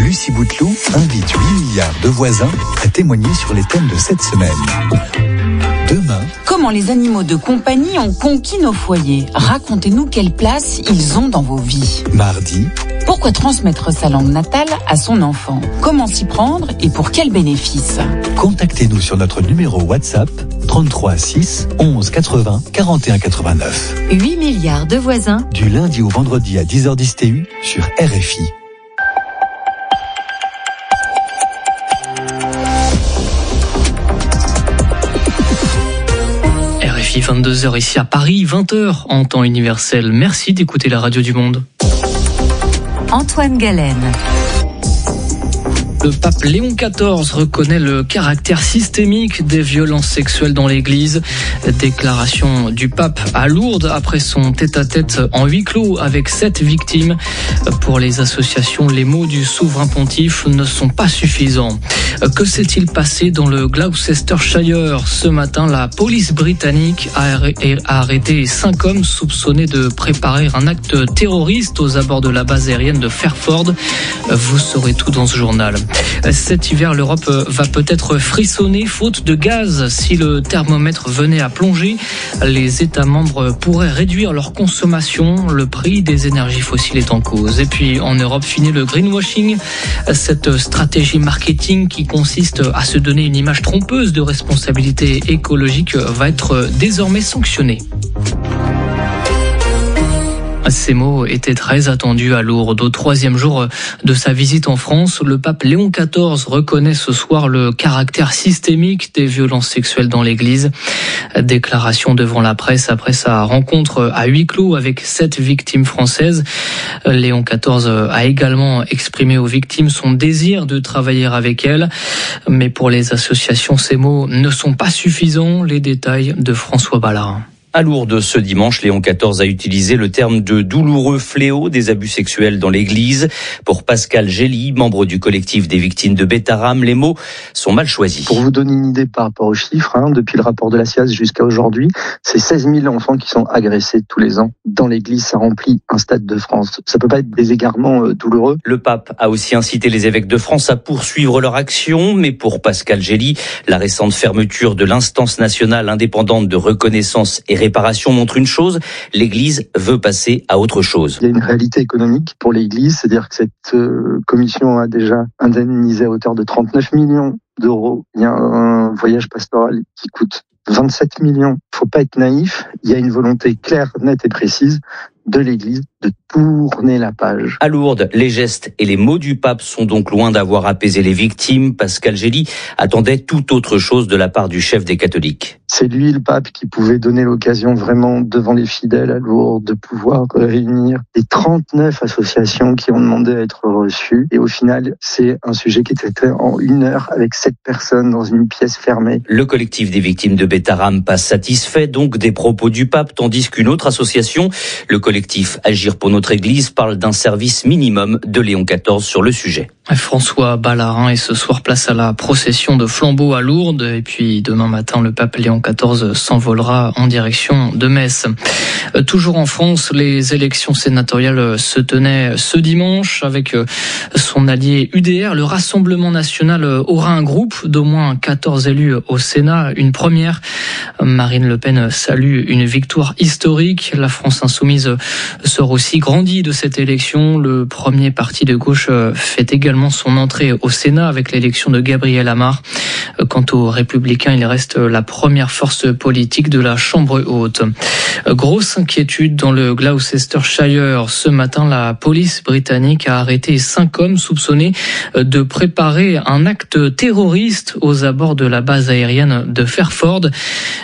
Lucie Bouteloup invite 8 milliards de voisins à témoigner sur les thèmes de cette semaine. Demain, comment les animaux de compagnie ont conquis nos foyers. Racontez-nous quelle place ils ont dans vos vies. mardi, Pourquoi transmettre sa langue natale à son enfant? Comment s'y prendre et pour quels bénéfices? contactez-nous sur notre numéro WhatsApp 33 6 11 80 41 89. 8 milliards de voisins. Du lundi au vendredi à 10h10 TU sur RFI. RFI 22h ici à Paris, 20h en temps universel. Merci d'écouter la radio du monde. Antoine Galen. Le pape Léon XIV reconnaît le caractère systémique des violences sexuelles dans l'Église. Déclaration du pape à Lourdes après son tête-à-tête en huis clos avec 7 victimes. Pour les associations, les mots du souverain pontife ne sont pas suffisants. Que s'est-il passé dans le Gloucestershire? Ce matin, la police britannique a arrêté 5 hommes soupçonnés de préparer un acte terroriste aux abords de la base aérienne de Fairford. Vous saurez tout dans ce journal. Cet hiver, l'Europe va peut-être frissonner faute de gaz. Si le thermomètre venait à plonger, les États membres pourraient réduire leur consommation. Le prix des énergies fossiles est en cause. Et puis en Europe, fini le greenwashing, cette stratégie marketing qui consiste à se donner une image trompeuse de responsabilité écologique va être désormais sanctionnée. Ces mots étaient très attendus à Lourdes. Au 3e jour de sa visite en France, le pape Léon XIV reconnaît ce soir le caractère systémique des violences sexuelles dans l'Église. Déclaration devant la presse après sa rencontre à huis clos avec 7 victimes françaises. Léon XIV a également exprimé aux victimes son désir de travailler avec elles. Mais pour les associations, ces mots ne sont pas suffisants. Les détails de François Ballarin. À Lourdes, ce dimanche, Léon XIV a utilisé le terme de douloureux fléau des abus sexuels dans l'Église. Pour Pascal Gély, membre du collectif des victimes de Bétharram, les mots sont mal choisis. Pour vous donner une idée par rapport aux chiffres, depuis le rapport de la SIAZ jusqu'à aujourd'hui, c'est 16 000 enfants qui sont agressés tous les ans. Dans l'Église, ça remplit un stade de France. Ça peut pas être des égarements douloureux. Le pape a aussi incité les évêques de France à poursuivre leur action, mais pour Pascal Gély, la récente fermeture de l'instance nationale indépendante de reconnaissance et réparation montre une chose, l'Église veut passer à autre chose. Il y a une réalité économique pour l'Église, c'est-à-dire que cette commission a déjà indemnisé à hauteur de 39 millions d'euros. Il y a un voyage pastoral qui coûte 27 millions. Faut pas être naïf, il y a une volonté claire, nette et précise de l'Église de tourner la page. À Lourdes, les gestes et les mots du pape sont donc loin d'avoir apaisé les victimes. Pascal Gély attendait tout autre chose de la part du chef des catholiques. C'est lui, le pape, qui pouvait donner l'occasion vraiment devant les fidèles à Lourdes de pouvoir réunir les 39 associations qui ont demandé à être reçues. Et au final, c'est un sujet qui était fait en 1 heure avec 7 personnes dans une pièce fermée. Le collectif des victimes de Bétharram pas satisfait donc des propos du pape, tandis qu'une autre association, le collectif Agir pour notre Église, parle d'un service minimum de Léon XIV sur le sujet. François Ballarin, et ce soir place à la procession de flambeaux à Lourdes, et puis demain matin le pape Léon XIV s'envolera en direction de Metz. Toujours en France, les élections sénatoriales se tenaient ce dimanche avec son allié UDR. Le Rassemblement national aura un groupe d'au moins 14 élus au Sénat, une première. Marine Le Pen salue une victoire historique. La France insoumise sort aussi grandie de cette élection. Le premier parti de gauche fait également son entrée au Sénat avec l'élection de Gabriel Amar. Quant aux Républicains, il reste la première force politique de la Chambre haute. Grosse inquiétude dans le Gloucestershire. Ce matin, la police britannique a arrêté 5 hommes soupçonnés de préparer un acte terroriste aux abords de la base aérienne de Fairford.